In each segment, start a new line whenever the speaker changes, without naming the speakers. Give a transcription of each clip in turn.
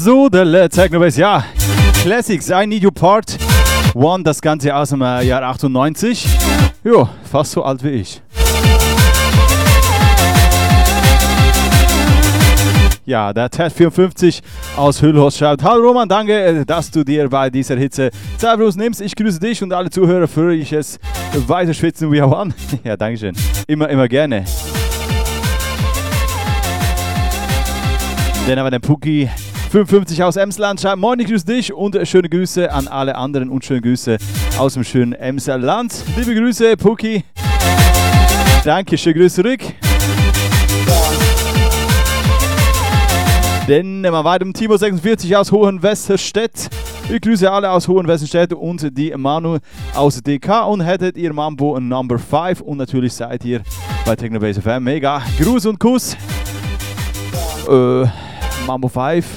So, der Techno-Bass, ja. Classics, I Need You Part 1, das Ganze aus dem Jahr 98. Jo, fast so alt wie ich. Ja, der Ted54 aus Hüllhorst schreibt: Hallo Roman, danke, dass du dir bei dieser Hitze Zeit für uns nimmst. Ich grüße dich und alle Zuhörer, für ich es weiter schwitzen wie auch an. Ja, danke schön. Immer gerne. Dann haben wir den Puki 55 aus Emsland schreibt: Moin, ich grüße dich und schöne Grüße an alle anderen und schöne Grüße aus dem schönen Emsland. Liebe Grüße, Puki. Danke, schöne Grüße zurück. Dann nehmen wir weiter mit Timo 46 aus Hohenwesterstedt. Ich grüße alle aus Hohenwesterstedt und die Manu aus DK und hättet ihr Mambo Number 5 und natürlich seid ihr bei Techno-Bass FM. Mega. Gruß und Kuss. Mambo 5.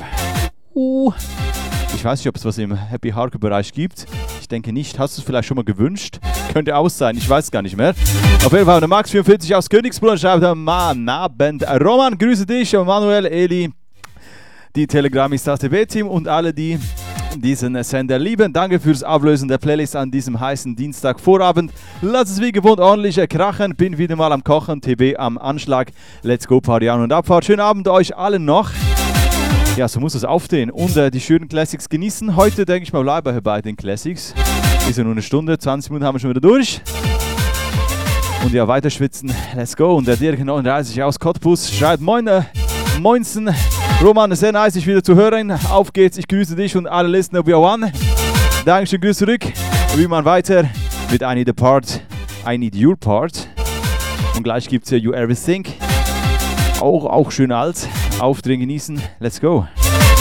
Ich weiß nicht, ob es was im Happy Hardcore Bereich gibt. Ich denke nicht. Hast du es vielleicht schon mal gewünscht? Könnte aus sein, ich weiß es gar nicht mehr. Auf jeden Fall der Max 44 aus Königsbrunn schreibt: Mann, Abend. Roman, grüße dich, Manuel, Eli, die Telegram-Taste B-Team und alle, die diesen Sender lieben. Danke fürs Ablösen der Playlist an diesem heißen Dienstagvorabend. Lass es wie gewohnt ordentlich krachen. Bin wieder mal am Kochen. TB am Anschlag. Let's go, Party an und Abfahrt. Schönen Abend euch allen noch. Ja, so muss es aufstehen und die schönen Classics genießen. Heute denke ich mal bleiben bei den Classics. Ist ja nur eine Stunde, 20 Minuten haben wir schon wieder durch. Und ja, weiter schwitzen. Let's go. Und der Dirk 39 aus Cottbus schreibt: Moin, Moinsen. Roman, sehr nice, dich wieder zu hören. Auf geht's, ich grüße dich und alle Listener we are one. Dankeschön, Grüße zurück. Wie man weiter mit I Need a Part, I Need Your Part. Und gleich gibt's ja You Everything. Auch schön alt. Aufdrehen genießen. Let's go.